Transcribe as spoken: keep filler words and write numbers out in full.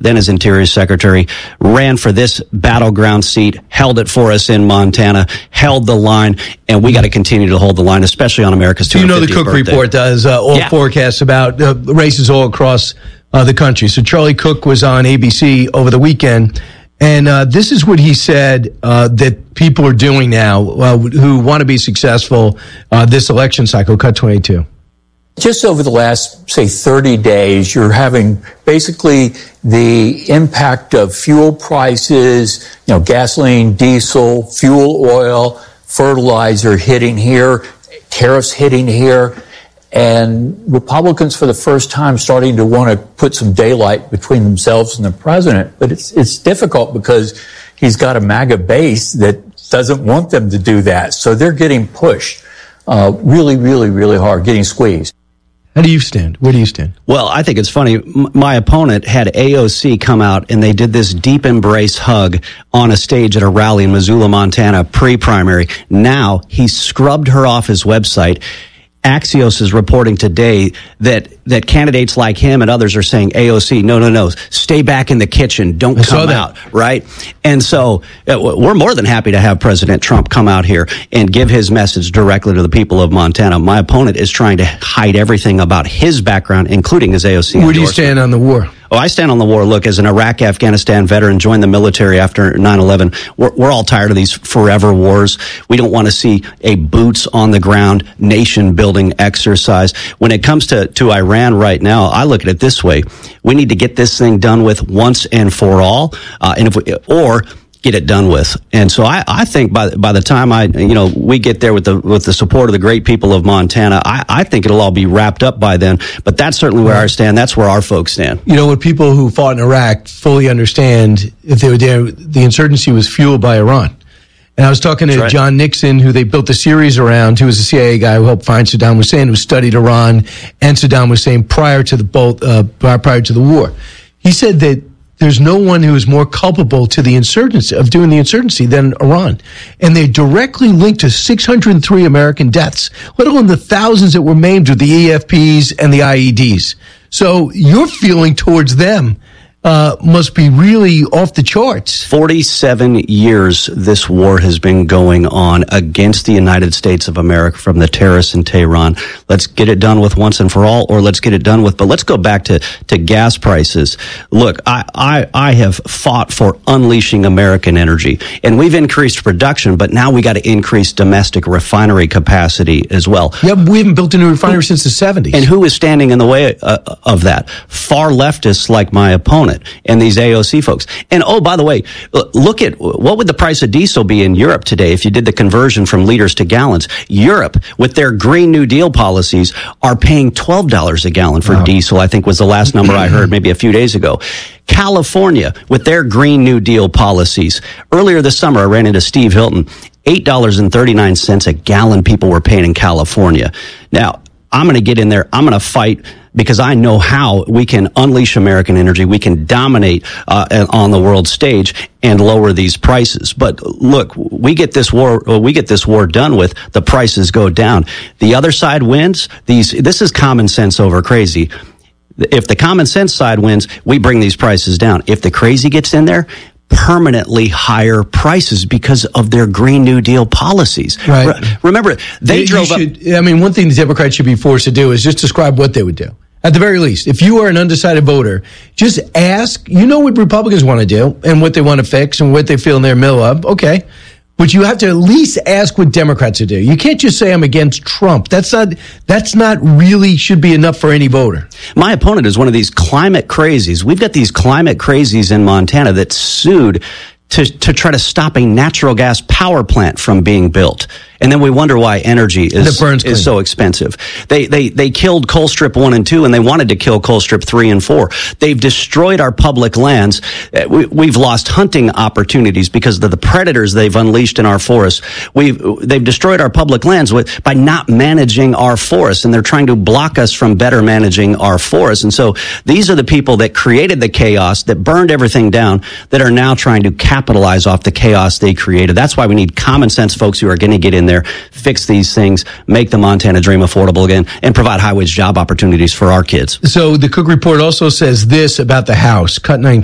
then as Interior Secretary, ran for this battleground seat, held it for us in Montana, held the line, and we got to continue to hold the line, especially on America's two hundred fiftieth You know, the Cook birthday. Report does uh, all yeah. forecasts about uh, races all across uh, the country. So Charlie Cook was on A B C over the weekend, and uh, this is what he said uh, that people are doing now uh, who want to be successful uh, this election cycle. Cut twenty-two. Just over the last, say, thirty days, you're having basically the impact of fuel prices, you know, gasoline, diesel, fuel oil, fertilizer hitting here, tariffs hitting here, and Republicans for the first time starting to want to put some daylight between themselves and the president. But it's it's difficult because he's got a MAGA base that doesn't want them to do that. So they're getting pushed uh, really, really, really hard, getting squeezed. How do you stand? Where do you stand? Well, I think it's funny. M- my opponent had A O C come out and they did this deep embrace hug on a stage at a rally in Missoula, Montana, pre-primary. Now he's scrubbed her off his website. Axios is reporting today that that candidates like him and others are saying, A O C, no, no, no, stay back in the kitchen, don't I come out, right? And so uh, we're more than happy to have President Trump come out here and give his message directly to the people of Montana. My opponent is trying to hide everything about his background, including his A O C Where do you endorsement. stand on the war? Oh, I stand on the war. Look, as an Iraq, Afghanistan veteran, joined the military after nine eleven. We're, we're all tired of these forever wars. We don't want to see a boots on the ground nation building exercise. When it comes to, to Iran right now, I look at it this way. We need to get this thing done with once and for all. Uh, and if we, or get it done with. And so I, I think by by the time I you know we get there with the with the support of the great people of Montana, I, I think it'll all be wrapped up by then. But that's certainly where I stand. That's where our folks stand. You know, what people who fought in Iraq fully understand, if they were there, the insurgency was fueled by Iran. And I was talking to right. John Nixon, who they built a series around, who was a C I A guy who helped find Saddam Hussein, who studied Iran and Saddam Hussein prior to the both uh, prior to the war. He said that there's no one who is more culpable to the insurgency of doing the insurgency than Iran. And they're directly linked to six hundred three American deaths, let alone the thousands that were maimed with the E F Ps and the I E Ds. So your feeling towards them uh, must be really off the charts. forty-seven years this war has been going on against the United States of America from the terrorists in Tehran. Let's get it done with once and for all, or let's get it done with, but let's go back to, to gas prices. Look, I, I, I have fought for unleashing American energy, and we've increased production, but now we got to increase domestic refinery capacity as well. Yeah, we haven't built a new refinery since the seventies. And who is standing in the way uh, of that? Far leftists like my opponent and these A O C folks. And oh, by the way, look at what would the price of diesel be in Europe today if you did the conversion from liters to gallons. Europe, with their Green New Deal policies, are paying twelve dollars a gallon for wow. diesel, I think was the last number I heard maybe a few days ago. California, with their Green New Deal policies, earlier this summer I ran into Steve Hilton, eight dollars and thirty-nine cents a gallon people were paying in California. Now, I'm going to get in there. I'm going to fight because I know how we can unleash American energy. We can dominate uh, on the world stage and lower these prices. But look, we get this war, we get this war done with, the prices go down. The other side wins. These, this is common sense over crazy. If the common sense side wins, we bring these prices down. If the crazy gets in there, permanently higher prices because of their Green New Deal policies. Right. Re- remember, they you, drove you up. should, I mean, one thing the Democrats should be forced to do is just describe what they would do. At the very least, if you are an undecided voter, just ask, you know what Republicans want to do and what they want to fix and what they feel in their middle of. Okay. But you have to at least ask what Democrats would do. You can't just say I'm against Trump. That's not, that's not really should be enough for any voter. My opponent is one of these climate crazies. We've got these climate crazies in Montana that sued to, to try to stop a natural gas power plant from being built. And then we wonder why energy is, is so expensive. They, they, they killed Colstrip one and two, and they wanted to kill Colstrip three and four. They've destroyed our public lands. We, we've lost hunting opportunities because of the predators they've unleashed in our forests. We've, they've destroyed our public lands with, by not managing our forests, and they're trying to block us from better managing our forests. And so these are the people that created the chaos, that burned everything down, that are now trying to capitalize off the chaos they created. That's why we need common sense folks who are going to get in there, fix these things, make the Montana dream affordable again, and provide high-wage job opportunities for our kids. So the Cook Report also says this about the House. Cut nineteen.